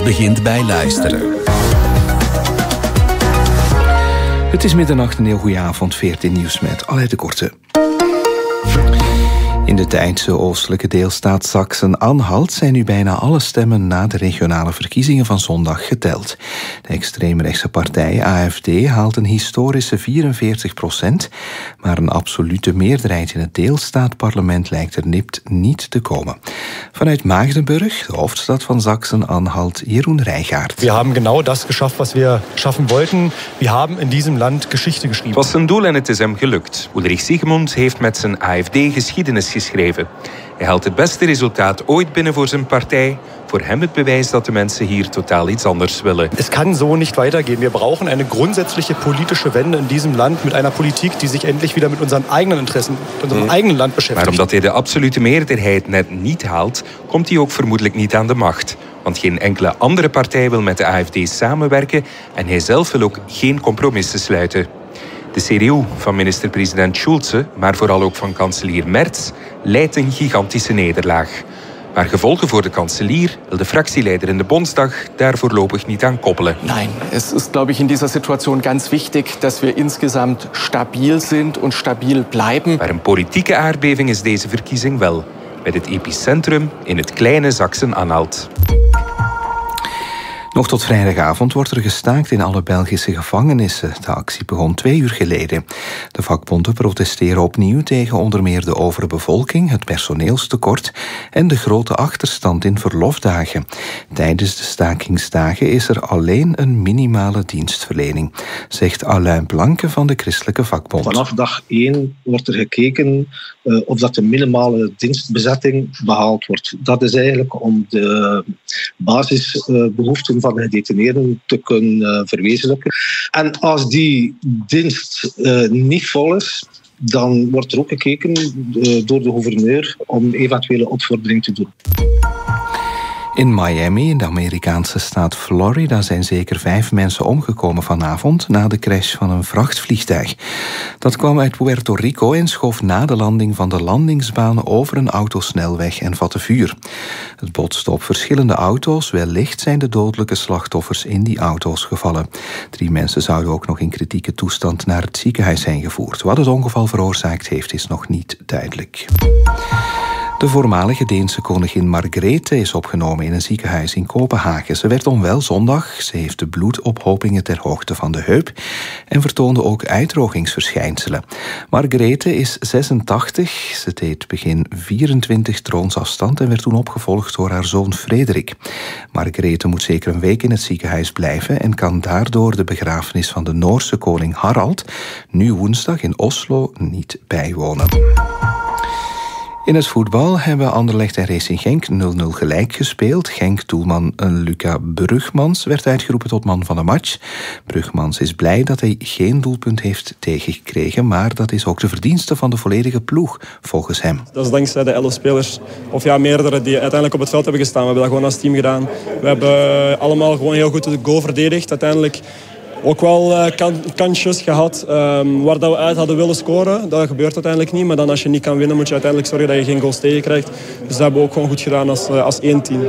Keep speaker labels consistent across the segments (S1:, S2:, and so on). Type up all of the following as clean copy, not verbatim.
S1: begint bij luisteren.
S2: Het is middernacht, een heel goede avond, 14 nieuws met Aleid de Korte. In de Duitse oostelijke deelstaat Sachsen-Anhalt zijn nu bijna alle stemmen na de regionale verkiezingen van zondag geteld. De extreemrechtse partij AfD haalt een historische 44%, maar een absolute meerderheid in het deelstaatparlement lijkt er nipt niet te komen. Vanuit Magdeburg, de hoofdstad van Sachsen-Anhalt, Jeroen Rijgaard.
S3: We hebben genau das geschafft wat we schaffen wollten. We hebben in diesem Land Geschichte geschreven.
S4: Het was zijn doel en het is hem gelukt. Ulrich Siegmund heeft met zijn AfD geschiedenis geschreven. Hij haalt het beste resultaat ooit binnen voor zijn partij. Voor hem het bewijs dat de mensen hier totaal iets anders willen.
S3: Het kan zo niet weitergehen. We brauchen eine grundsätzliche politische Wende in diesem Land mit einer Politik die zich endlich wieder mit unseren eigenen Interessen, mit unserem eigenen Land beschäftigt.
S4: Maar omdat hij de absolute meerderheid net niet haalt, komt hij ook vermoedelijk niet aan de macht. Want geen enkele andere partij wil met de AfD samenwerken en hij zelf wil ook geen compromissen sluiten. De CDU van minister-president Schulze, maar vooral ook van kanselier Merz, leidt een gigantische nederlaag. Maar gevolgen voor de kanselier wil de fractieleider in de Bondsdag daar voorlopig niet aan koppelen.
S5: Nein, es ist, glaube ich, in dieser Situation ganz wichtig, dass wir insgesamt stabil sind und stabil bleiben.
S4: Maar een politieke aardbeving is deze verkiezing wel, met het epicentrum in het kleine Sachsen-Anhalt.
S2: Nog tot vrijdagavond wordt er gestaakt in alle Belgische gevangenissen. De actie begon 2 uur geleden. De vakbonden protesteren opnieuw tegen onder meer de overbevolking, het personeelstekort en de grote achterstand in verlofdagen. Tijdens de stakingsdagen is er alleen een minimale dienstverlening, zegt Alain Blanke van de Christelijke Vakbond.
S6: Vanaf dag 1 wordt er gekeken of dat de minimale dienstbezetting behaald wordt. Dat is eigenlijk om de basisbehoeften van de gedetineerden te kunnen verwezenlijken. En als die dienst niet vol is, dan wordt er ook gekeken door de gouverneur om eventuele opvordering te doen.
S2: In Miami, in de Amerikaanse staat Florida, zijn zeker 5 mensen omgekomen vanavond na de crash van een vrachtvliegtuig. Dat kwam uit Puerto Rico en schoof na de landing van de landingsbaan over een autosnelweg en vatte vuur. Het botste op verschillende auto's. Wellicht zijn de dodelijke slachtoffers in die auto's gevallen. 3 mensen zouden ook nog in kritieke toestand naar het ziekenhuis zijn gevoerd. Wat het ongeval veroorzaakt heeft, is nog niet duidelijk. De voormalige Deense koningin Margrethe is opgenomen in een ziekenhuis in Kopenhagen. Ze werd onwel zondag. Ze heeft de bloedophopingen ter hoogte van de heup en vertoonde ook uitdrogingsverschijnselen. Margrethe is 86. Ze deed begin 24 troonsafstand en werd toen opgevolgd door haar zoon Frederik. Margrethe moet zeker een week in het ziekenhuis blijven en kan daardoor de begrafenis van de Noorse koning Harald nu woensdag in Oslo niet bijwonen. In het voetbal hebben Anderlecht en Racing Genk 0-0 gelijk gespeeld. Genk-doelman Luca Brugmans werd uitgeroepen tot man van de match. Brugmans is blij dat hij geen doelpunt heeft tegengekregen, maar dat is ook de verdienste van de volledige ploeg, volgens hem.
S7: Dat is dankzij de 11 spelers, of ja, meerdere, die uiteindelijk op het veld hebben gestaan. We hebben dat gewoon als team gedaan. We hebben allemaal gewoon heel goed de goal verdedigd. Uiteindelijk ook wel kansjes gehad waar dat we uit hadden willen scoren. Dat gebeurt uiteindelijk niet. Maar dan als je niet kan winnen, moet je uiteindelijk zorgen dat je geen goals tegenkrijgt. Dus dat hebben we ook gewoon goed gedaan als één team.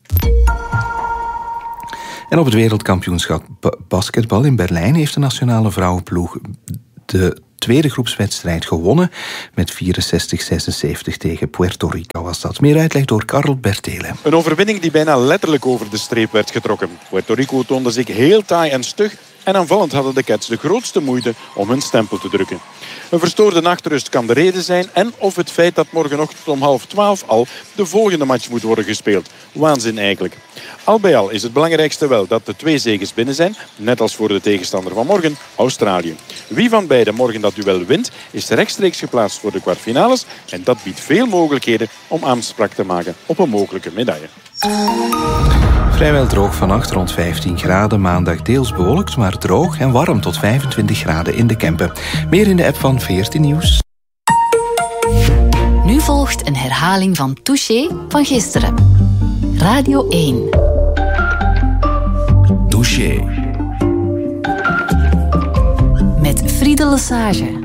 S2: En op het wereldkampioenschap basketbal in Berlijn heeft de nationale vrouwenploeg de tweede groepswedstrijd gewonnen met 64-76 tegen Puerto Rico was dat. Meer uitleg door Karel Bertelen.
S8: Een overwinning die bijna letterlijk over de streep werd getrokken. Puerto Rico toonde zich heel taai en stug en aanvallend hadden de Cats de grootste moeite om hun stempel te drukken. Een verstoorde nachtrust kan de reden zijn en of het feit dat morgenochtend om 11:30 al de volgende match moet worden gespeeld. Waanzin eigenlijk. Al bij al is het belangrijkste wel dat de 2 zeges binnen zijn, net als voor de tegenstander van morgen, Australië. Wie van beiden morgen dat duel wint, is rechtstreeks geplaatst voor de kwartfinales en dat biedt veel mogelijkheden om aanspraak te maken op een mogelijke medaille.
S2: Vrijwel droog vannacht, rond 15 graden. Maandag deels bewolkt, maar droog en warm tot 25 graden in de Kempen. Meer in de app van 14 Nieuws.
S9: Nu volgt een herhaling van Touché van gisteren. Radio 1.
S1: Touché.
S9: Met Friede Lesage.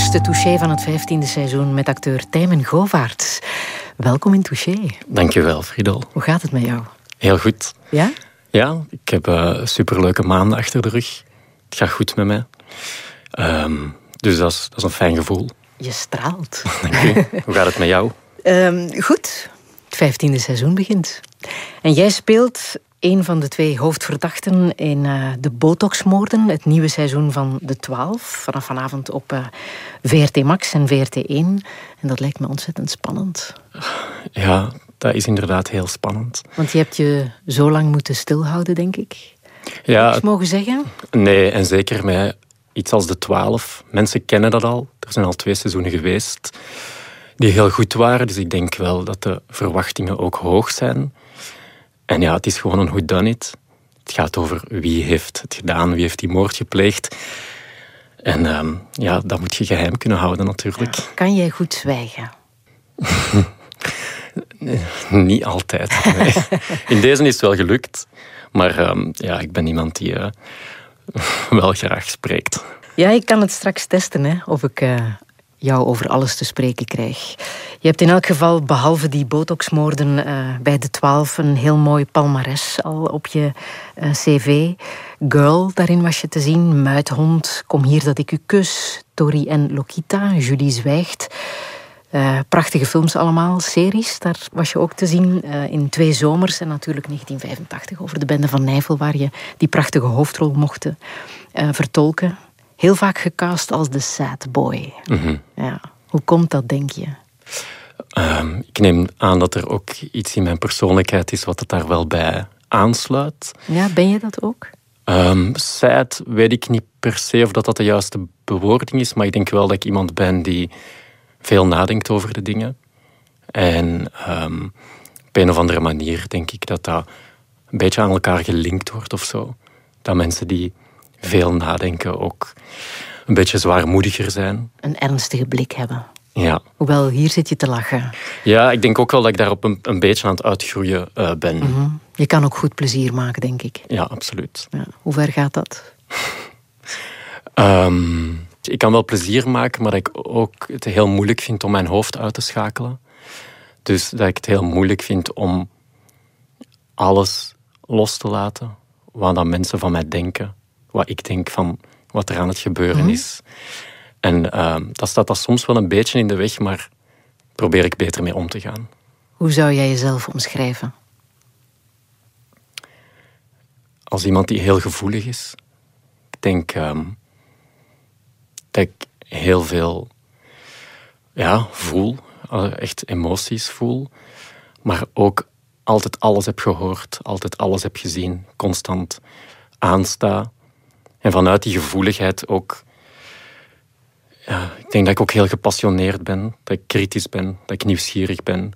S1: eerste Touché van het 15e seizoen met acteur Tijmen Govaerts. Welkom in Touché.
S10: Dankjewel, Friedel.
S1: Hoe gaat het met jou?
S10: Heel goed.
S1: Ja?
S10: Ja, ik heb superleuke maanden achter de rug. Het gaat goed met mij. Dus dat is een fijn gevoel.
S1: Je straalt.
S10: Dank je. Hoe gaat het met jou?
S1: Goed. Het 15e seizoen begint. En jij speelt een van de 2 hoofdverdachten in de Botox-moorden. Het nieuwe seizoen van De 12. Vanaf vanavond op VRT Max en VRT1. En dat lijkt me ontzettend spannend.
S10: Ja, dat is inderdaad heel spannend.
S1: Want je hebt je zo lang moeten stilhouden, denk ik.
S10: Ja,
S1: Niks mogen zeggen?
S10: Nee, en zeker met iets als De 12. Mensen kennen dat al. Er zijn al 2 seizoenen geweest die heel goed waren. Dus ik denk wel dat de verwachtingen ook hoog zijn. En ja, het is gewoon een whodunit. Het gaat over wie heeft het gedaan, wie heeft die moord gepleegd. En ja, dat moet je geheim kunnen houden natuurlijk.
S1: Ja. Kan jij goed zwijgen?
S10: Niet altijd. Nee. In deze is het wel gelukt. Maar ja, ik ben iemand die wel graag spreekt.
S1: Ja, ik kan het straks testen, hè, of ik jou over alles te spreken krijg. Je hebt in elk geval, behalve die botoxmoorden bij De 12, een heel mooi palmares al op je cv. Girl, daarin was je te zien. Muithond, Kom hier dat ik u kus. Tori en Lokita, Julie zwijgt. Prachtige films allemaal, series, daar was je ook te zien in 2 zomers. En natuurlijk 1985 over de bende van Nijvel, waar je die prachtige hoofdrol mocht vertolken. Heel vaak gecast als de sad boy.
S10: Mm-hmm.
S1: Ja. Hoe komt dat, denk je?
S10: Ik neem aan dat er ook iets in mijn persoonlijkheid is wat het daar wel bij aansluit.
S1: Ja, ben je dat ook?
S10: Sad weet ik niet per se of dat de juiste bewoording is, maar ik denk wel dat ik iemand ben die veel nadenkt over de dingen. En op een of andere manier denk ik dat dat een beetje aan elkaar gelinkt wordt of zo. Dat mensen die veel nadenken ook een beetje zwaarmoediger zijn.
S1: Een ernstige blik hebben.
S10: Ja.
S1: Hoewel, hier zit je te lachen.
S10: Ja, ik denk ook wel dat ik daarop een beetje aan het uitgroeien ben.
S1: Mm-hmm. Je kan ook goed plezier maken, denk ik.
S10: Ja, absoluut.
S1: Ja. Hoe ver gaat dat?
S10: Ik kan wel plezier maken, maar dat ik ook het heel moeilijk vind om mijn hoofd uit te schakelen. Dus dat ik het heel moeilijk vind om alles los te laten wat dan mensen van mij denken. Wat ik denk van wat er aan het gebeuren is. En dat staat dat soms wel een beetje in de weg, maar probeer ik beter mee om te gaan.
S1: Hoe zou jij jezelf omschrijven?
S10: Als iemand die heel gevoelig is. Ik denk dat ik heel veel voel. Echt emoties voel. Maar ook altijd alles heb gehoord. Altijd alles heb gezien. Constant aansta. En vanuit die gevoeligheid ook... Ja, ik denk dat ik ook heel gepassioneerd ben. Dat ik kritisch ben. Dat ik nieuwsgierig ben.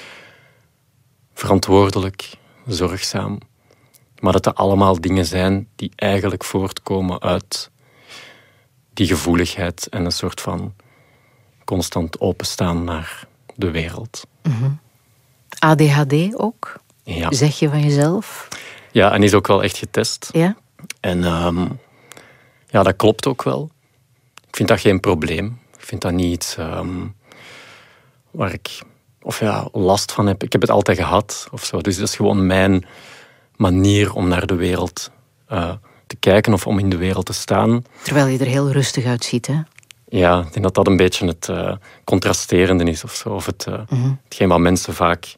S10: Verantwoordelijk. Zorgzaam. Maar dat er allemaal dingen zijn die eigenlijk voortkomen uit die gevoeligheid en een soort van constant openstaan naar de wereld.
S1: Mm-hmm. ADHD ook?
S10: Ja.
S1: Zeg je van jezelf?
S10: Ja, en is ook wel echt getest.
S1: Ja?
S10: En ja, dat klopt ook wel. Ik vind dat geen probleem. Ik vind dat niet iets waar ik last van heb. Ik heb het altijd gehad of zo. Dus dat is gewoon mijn manier om naar de wereld te kijken of om in de wereld te staan.
S1: Terwijl je er heel rustig uitziet, hè?
S10: Ja, ik denk dat dat een beetje het contrasterende is of zo. Of hetgeen wat mensen vaak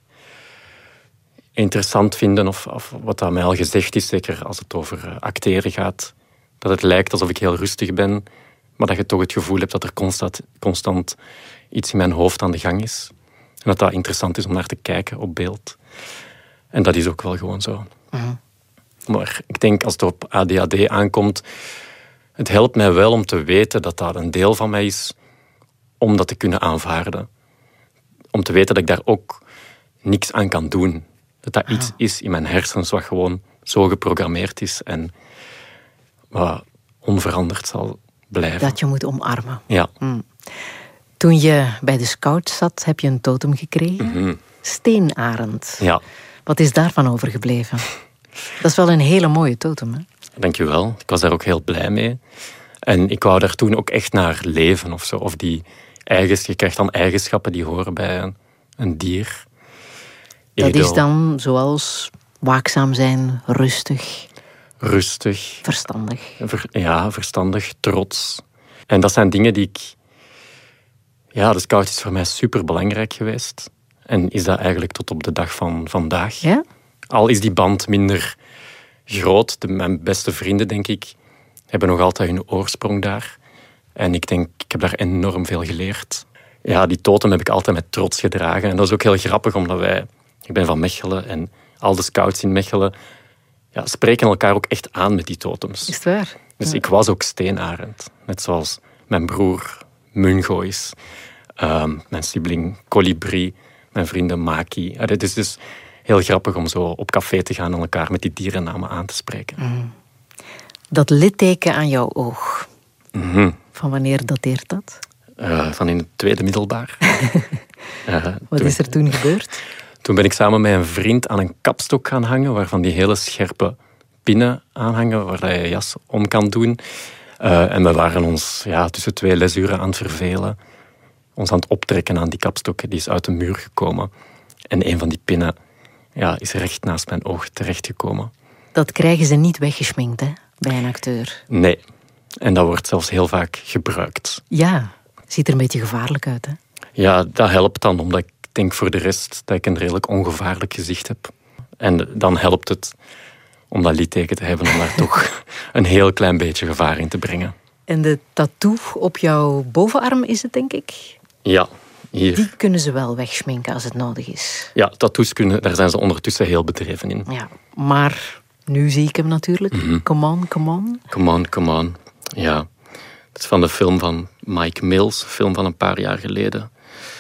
S10: interessant vinden of wat aan mij al gezegd is, zeker als het over acteren gaat. Dat het lijkt alsof ik heel rustig ben, maar dat je toch het gevoel hebt dat er constant iets in mijn hoofd aan de gang is. En dat dat interessant is om naar te kijken op beeld. En dat is ook wel gewoon zo. Maar ik denk als het op ADHD aankomt, het helpt mij wel om te weten dat dat een deel van mij is, om dat te kunnen aanvaarden. Om te weten dat ik daar ook niks aan kan doen. Dat dat iets is in mijn hersens wat gewoon zo geprogrammeerd is en wat onveranderd zal blijven.
S1: Dat je moet omarmen.
S10: Ja.
S1: Toen je bij de Scouts zat, heb je een totem gekregen. Steenarend.
S10: Ja.
S1: Wat is daarvan overgebleven? Dat is wel een hele mooie totem, hè?
S10: Dankjewel. Ik was daar ook heel blij mee. En ik wou daar toen ook echt naar leven of zo. Of je krijgt dan eigenschappen die horen bij een dier.
S1: Dat is dan zoals waakzaam zijn, rustig. Verstandig.
S10: Verstandig, trots. En dat zijn dingen die de scout is voor mij superbelangrijk geweest. En is dat eigenlijk tot op de dag van vandaag.
S1: Ja?
S10: Al is die band minder groot. Mijn beste vrienden, denk ik, hebben nog altijd hun oorsprong daar. En ik denk, ik heb daar enorm veel geleerd. Ja, die totem heb ik altijd met trots gedragen. En dat is ook heel grappig, omdat ik ben van Mechelen en al de scouts in Mechelen spreken elkaar ook echt aan met die totems.
S1: Is het waar?
S10: Dus ik was ook steenarend. Net zoals mijn broer Mungo is. Mijn sibling Kolibri. Mijn vrienden Maki. Het is dus heel grappig om zo op café te gaan en elkaar met die dierennamen aan te spreken.
S1: Mm. Dat litteken aan jouw oog.
S10: Mm-hmm.
S1: Van wanneer dateert dat?
S10: Van in het tweede middelbaar.
S1: Wat is er toen gebeurd?
S10: Toen ben ik samen met een vriend aan een kapstok gaan hangen, waarvan die hele scherpe pinnen aanhangen, waar je jas om kan doen. En we waren ons tussen 2 lesuren aan het vervelen. Ons aan het optrekken aan die kapstok. Die is uit de muur gekomen. En een van die pinnen is recht naast mijn oog terechtgekomen.
S1: Dat krijgen ze niet weggeschminkt, hè, bij een acteur?
S10: Nee. En dat wordt zelfs heel vaak gebruikt.
S1: Ja, ziet er een beetje gevaarlijk uit, hè?
S10: Ja, dat helpt dan, omdat ik denk voor de rest dat ik een redelijk ongevaarlijk gezicht heb. En dan helpt het om dat litteken te hebben, om daar toch een heel klein beetje gevaar in te brengen.
S1: En de tattoo op jouw bovenarm is het, denk ik?
S10: Ja, hier.
S1: Die kunnen ze wel wegschminken als het nodig is.
S10: Ja, tattoos daar zijn ze ondertussen heel bedreven in.
S1: Ja, maar nu zie ik hem natuurlijk.
S10: Mm-hmm.
S1: Come on, come on.
S10: Come on, come on. Ja, het is van de film van Mike Mills, een film van een paar jaar geleden.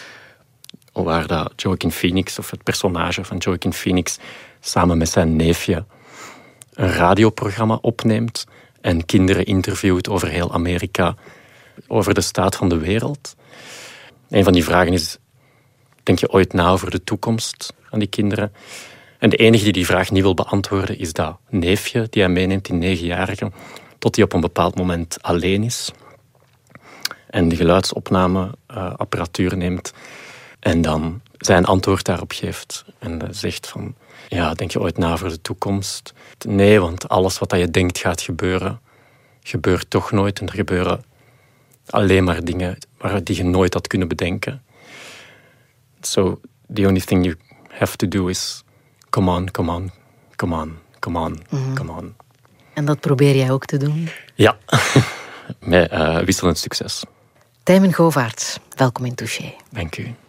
S10: Waar dat Joaquin Phoenix, of het personage van Joaquin Phoenix, samen met zijn neefje een radioprogramma opneemt en kinderen interviewt over heel Amerika, over de staat van de wereld. Een van die vragen is, denk je ooit na over de toekomst aan die kinderen? En de enige die vraag niet wil beantwoorden is dat neefje die hij meeneemt, die 9-jarige, tot hij op een bepaald moment alleen is. En de geluidsopnameapparatuur neemt en dan zijn antwoord daarop geeft. En zegt van, denk je ooit na over de toekomst? Nee, want alles wat je denkt gaat gebeuren, gebeurt toch nooit. En er gebeuren alleen maar dingen die je nooit had kunnen bedenken. So, the only thing you have to do is come on, come on, come on, come on, come on.
S1: En dat probeer jij ook te doen?
S10: Ja, met wisselend succes.
S1: Tijmen Govaerts, welkom in Touché.
S10: Dank u.